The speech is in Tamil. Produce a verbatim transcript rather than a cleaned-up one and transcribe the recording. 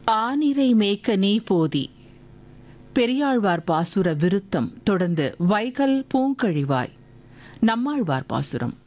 ஆனிரை மேய்க்க நீ போதி. பெரியாழ்வார் பாசுர விருத்தம் தொடர்ந்து வைகல் பூங்கழிவாய். நம்மாழ்வார் பாசுரம்.